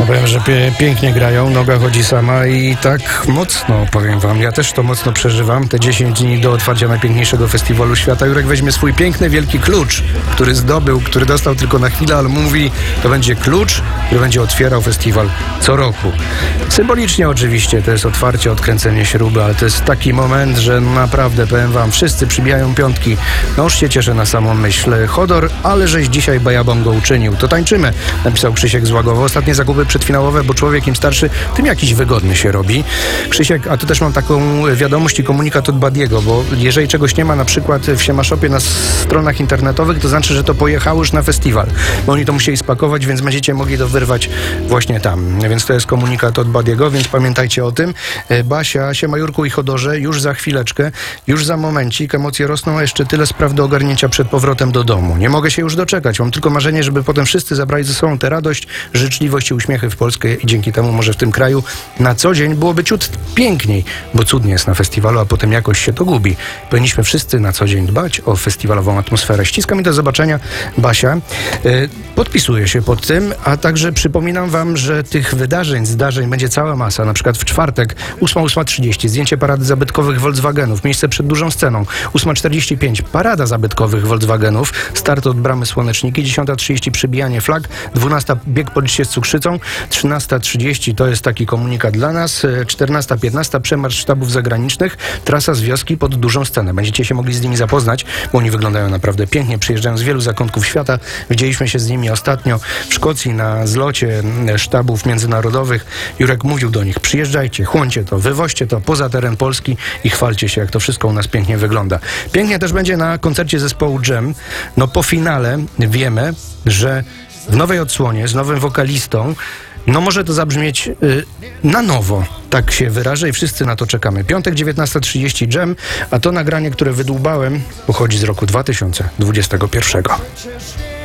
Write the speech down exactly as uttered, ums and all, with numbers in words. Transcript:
powiem, że pie- pięknie grają, noga chodzi sama i tak mocno, powiem wam, ja też to mocno przeżywam, te dziesięć dni do otwarcia najpiękniejszego festiwalu świata. Jurek weźmie swój piękny, wielki klucz, który zdobył, który dostał tylko na chwilę, ale mówi, to będzie klucz, który będzie otwierał festiwal co roku. Symbolicznie oczywiście, to jest otwarcie, odkręcenie śruby, ale to jest taki moment, że naprawdę, powiem wam, wszyscy przybijają piątki. No już się cieszę na samą myśl. Chodor, ale żeś dzisiaj bajabą go uczynił. To tańczymy, napisał Krzysiek z Łagowa. Ostatnie zakupy przedfinałowe, bo człowiek im starszy, tym jakiś wygodny się robi. Krzysiek, a tu też mam taką wiadomość i komunikat od Badiego, bo jeżeli czegoś nie ma na przykład w Siemaszopie na stronach internetowych, to znaczy, że to pojechało już na festiwal, bo oni to musieli spakować, więc będziecie mogli to wyrwać właśnie tam. Więc to jest komunikat od Badiego, więc pamiętajcie o tym. Basia, Siema Jurku i Chodorze, już za chwileczkę, już za momencik, emocje rosną, a jeszcze tyle spraw do ogarnięcia przed powrotem do domu. Nie mogę się już doczekać, mam tylko marzenie, żeby potem wszyscy zabrali ze sobą tę radość, życzliwość i uśmiechy w Polskę i dzięki temu może w tym kraju na co dzień byłoby ciut piękniej, bo cudnie jest na festiwalu, a potem jakoś się to gubi. Powinniśmy wszyscy na co dzień dbać o festiwalową atmosferę. Ściskam i do zobaczenia, Basia. Podpisuję się pod tym, a także przypominam wam, że tych wydarzeń, zdarzeń będzie cała masa. Na przykład w czwartek ósma, ósma trzydzieści zdjęcie parady zabytkowych Volkswagenów, miejsce przed dużą sceną. ósma czterdzieści pięć parada zabytkowych Volkswagenów, start od bramy Słoneczniki, dziesiąta trzydzieści przybijanie flag, dwunasta bieg po liście z cukrzycą, trzynasta trzydzieści to jest taki komunikat dla nas, czternasta piętnaście przemarsz sztabów zagranicznych, trasa z wioski pod dużą scenę. Będziecie się mogli z nimi zapoznać, bo oni wyglądają naprawdę pięknie, przyjeżdżają z wielu zakątków świata. Widzieliśmy się z nimi ostatnio w Szkocji na zlocie sztabów międzynarodowych. Jurek mówił do nich, przyjeżdżajcie, chłoncie to, wywoźcie to poza teren Polski i chwalcie się, jak to wszystko u nas pięknie wygląda. Pięknie też będzie na koncercie zespołu Dżem. No po finale wiemy, że w nowej odsłonie, z nowym wokalistą, no może to zabrzmieć y, na nowo, tak się wyrażę i wszyscy na to czekamy. Piątek, dziewiętnasta trzydzieści Dżem, a to nagranie, które wydłubałem, pochodzi z roku dwa tysiące dwudziestego pierwszego.